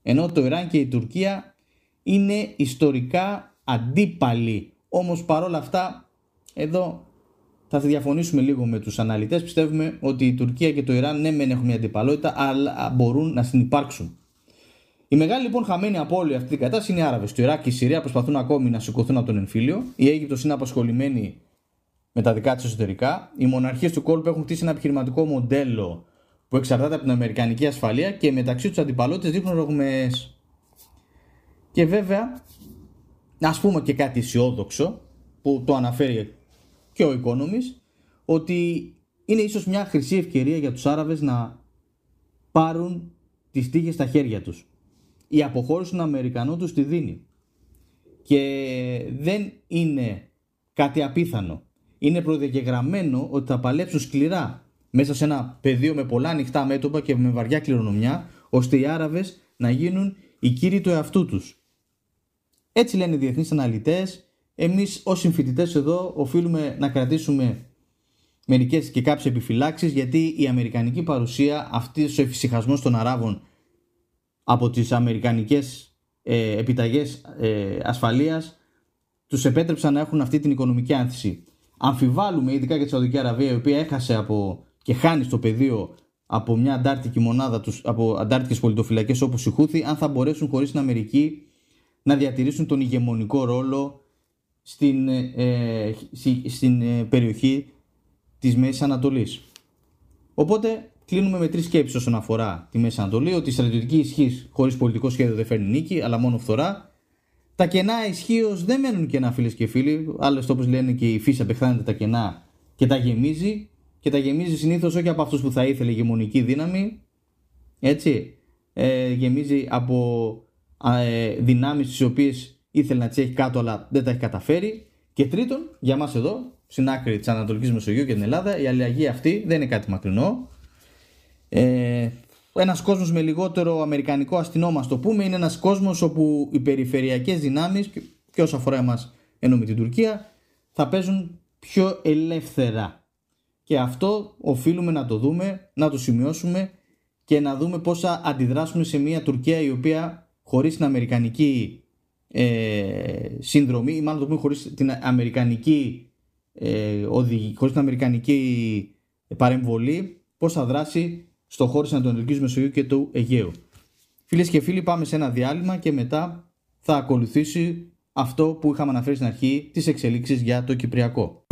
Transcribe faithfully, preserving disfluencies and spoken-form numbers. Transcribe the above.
Ενώ το Ιράν και η Τουρκία είναι ιστορικά αντίπαλοι. Όμως παρόλα αυτά, εδώ θα διαφωνήσουμε λίγο με τους αναλυτές. Πιστεύουμε ότι η Τουρκία και το Ιράν ναι μεν έχουν μια αντιπαλότητα, αλλά μπορούν να συνυπάρξουν. Η μεγάλη λοιπόν χαμένη από όλη αυτή την κατάσταση είναι οι Άραβες. Το Ιράκ και η Συρία προσπαθούν ακόμη να σηκωθούν από τον εμφύλιο. Η Αίγυπτος είναι απασχολημένη με τα δικά της εσωτερικά. Οι μοναρχίες του κόλπου έχουν χτίσει ένα επιχειρηματικό μοντέλο που εξαρτάται από την αμερικανική ασφαλεία και μεταξύ τους αντιπαλότητες δείχνουν ρογμές. Και βέβαια, ας πούμε και κάτι αισιόδοξο που το αναφέρει και ο Economist, ότι είναι ίσως μια χρυσή ευκαιρία για τους Άραβες να πάρουν τις τύχες στα χέρια τους. Η αποχώρηση των Αμερικανών τους τη δίνει. Και δεν είναι κάτι απίθανο. Είναι προδιαγεγραμμένο ότι θα παλέψουν σκληρά μέσα σε ένα πεδίο με πολλά ανοιχτά μέτωπα και με βαριά κληρονομιά, ώστε οι Άραβες να γίνουν οι κύριοι του εαυτού τους. Έτσι λένε οι διεθνείς αναλυτές. Εμείς ως συμφοιτητές εδώ οφείλουμε να κρατήσουμε μερικές και κάποιες επιφυλάξεις, γιατί η αμερικανική παρουσία, αυτός ο εφησυχασμός των Αράβων από τις αμερικανικές ε, επιταγές ε, ασφαλείας τους επέτρεψαν να έχουν αυτή την οικονομική άνθηση. Αμφιβάλλουμε ειδικά για τη Σαουδική Αραβία, η οποία έχασε από, και χάνει στο πεδίο από μια αντάρτικη μονάδα τους, από αντάρτικες πολιτοφυλακές όπως η Χούθη, αν θα μπορέσουν χωρίς την Αμερική να διατηρήσουν τον ηγεμονικό ρόλο στην, ε, στην ε, περιοχή της Μέσης Ανατολής. Οπότε κλείνουμε με τρεις σκέψεις όσον αφορά τη Μέση Ανατολή: ότι η στρατιωτική ισχύς χωρίς πολιτικό σχέδιο δεν φέρνει νίκη, αλλά μόνο φθορά. Τα κενά ισχύως δεν μένουν κενά, φίλες και φίλοι. Άλλωστε, όπως λένε, και η φύση απεχθάνεται τα κενά και τα γεμίζει. Και τα γεμίζει συνήθως όχι από αυτούς που θα ήθελε η ηγεμονική δύναμη. Έτσι. Ε, γεμίζει από ε, δυνάμεις τις οποίες ήθελε να τις έχει κάτω, αλλά δεν τα έχει καταφέρει. Και τρίτον, για μας εδώ, στην άκρη της Ανατολικής Μεσογείου και την Ελλάδα, η αλληλεγγύη αυτή δεν είναι κάτι μακρινό. Ε, ένας κόσμος με λιγότερο αμερικανικό αστυνόμα, ας το πούμε, είναι ένας κόσμος όπου οι περιφερειακές δυνάμεις, και όσο αφορά εμάς εννοούμε την Τουρκία, θα παίζουν πιο ελεύθερα. Και αυτό οφείλουμε να το δούμε, να το σημειώσουμε και να δούμε πώς θα αντιδράσουμε σε μια Τουρκία η οποία χωρίς την αμερικανική ε, συνδρομή, ή μάλλον το πούμε χωρίς την αμερικανική, ε, οδηγή, χωρίς την αμερικανική παρεμβολή, πώς θα δράσει στο χώρο της Ανατολικής Μεσογείου και του Αιγαίου. Φίλες και φίλοι, πάμε σε ένα διάλειμμα και μετά θα ακολουθήσει αυτό που είχαμε αναφέρει στην αρχή, τις εξελίξεις για το Κυπριακό.